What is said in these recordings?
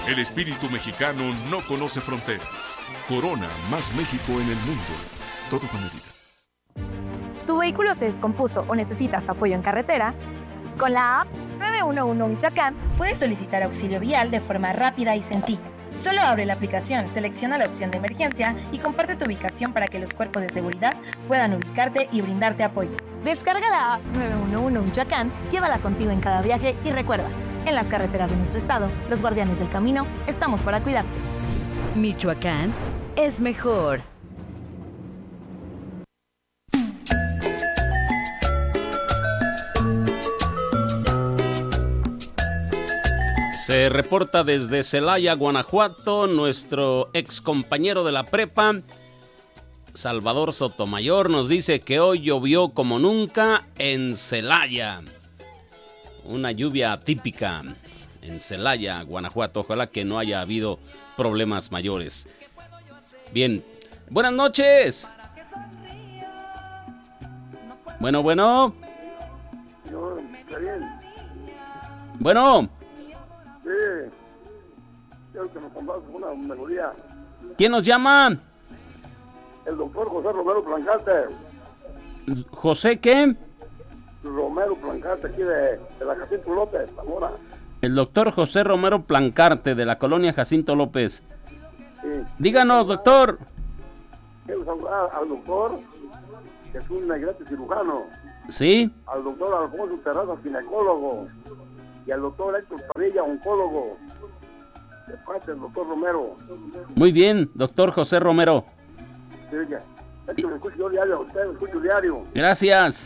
El espíritu mexicano no conoce fronteras. Corona, más México en el mundo. Todo con medida. ¿Tu vehículo se descompuso o necesitas apoyo en carretera? Con la app 911 Michoacán puedes solicitar auxilio vial de forma rápida y sencilla. Solo abre la aplicación, selecciona la opción de emergencia y comparte tu ubicación para que los cuerpos de seguridad puedan ubicarte y brindarte apoyo. Descarga la app 911 Michoacán, llévala contigo en cada viaje y recuerda, en las carreteras de nuestro estado, los guardianes del camino, estamos para cuidarte. Michoacán es mejor. Se reporta desde Celaya, Guanajuato, nuestro ex compañero de la prepa, Salvador Sotomayor, nos dice que hoy llovió como nunca en Celaya. Una lluvia atípica en Celaya, Guanajuato. Ojalá que no haya habido problemas mayores. Bien, buenas noches. Bueno. Bueno. Sí, quiero que me compas una melodía. ¿Quién nos llama? El doctor José Romero Plancarte. ¿José qué? Romero Plancarte, aquí de la Jacinto López, Zamora. El doctor José Romero Plancarte, de la colonia Jacinto López. Sí. Díganos, doctor. Quiero saludar al doctor, que es un negrete cirujano. ¿Sí? Al doctor Alfonso Terraza, ginecólogo. Y al doctor Héctor Padilla, oncólogo. De parte del doctor Romero. Muy bien, doctor José Romero. Sí, es que me escucho yo diario, usted me escucho diario. Gracias.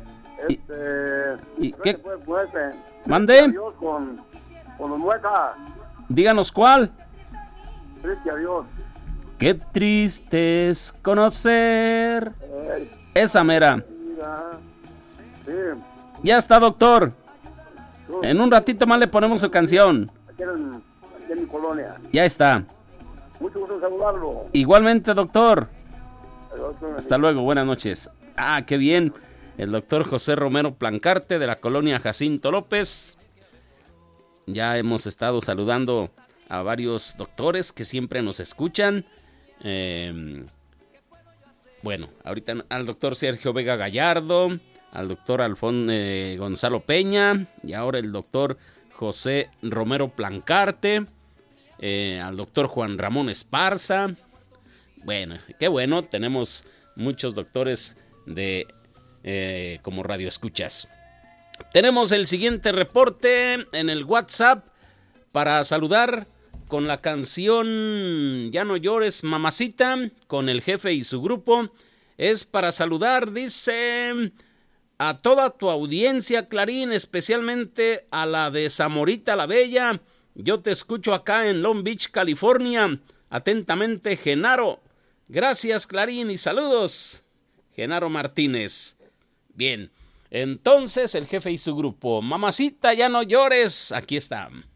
¿Y qué? ¿Mande? Dios con los muecas. Díganos cuál. Triste adiós. Qué triste es conocer. Esa mera. Sí. Ya está, doctor. En un ratito más le ponemos su canción. Aquí en mi colonia. Ya está. Mucho gusto en saludarlo. Igualmente, doctor. Hasta luego, buenas noches. Ah, qué bien. El doctor José Romero Plancarte, de la colonia Jacinto López. Ya hemos estado saludando a varios doctores que siempre nos escuchan. Bueno, ahorita al doctor Sergio Vega Gallardo, al doctor Gonzalo Peña, y ahora el doctor José Romero Plancarte, al doctor Juan Ramón Esparza. Bueno, qué bueno, tenemos muchos doctores como radioescuchas. Tenemos el siguiente reporte en el WhatsApp para saludar con la canción Ya no llores, mamacita, con el jefe y su grupo. Es para saludar, dice, a toda tu audiencia, Clarín, especialmente a la de Zamorita la Bella. Yo te escucho acá en Long Beach, California. Atentamente, Genaro. Gracias, Clarín, y saludos. Genaro Martínez. Bien, entonces el jefe y su grupo. Mamacita, ya no llores. Aquí está.